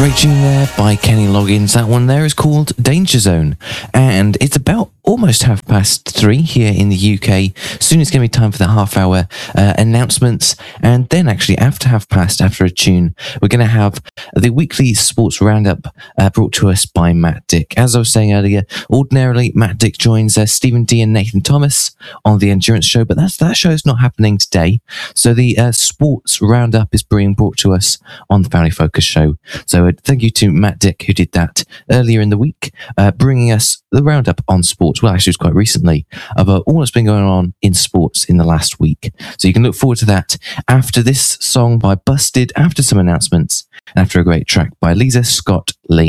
Great tune there by Kenny Loggins. That one there is called Danger Zone. And it's about almost 3:30 here in the UK. Soon it's going to be time for the half-hour announcements. And then actually after 30:30, after a tune, we're going to have the weekly sports roundup brought to us by Matt Dick. As I was saying earlier, ordinarily Matt Dick joins Stephen D and Nathan Thomas on the Endurance Show, but that show is not happening today. So the sports roundup is being brought to us on the Family Focus Show. So thank you to Matt Dick, who did that earlier in the week, bringing us the roundup on sports. Well, actually, it was quite recently, of all that's been going on in sports in the last week. So you can look forward to that after this song by Busted, after some announcements, and after a great track by Lisa Scott Lee.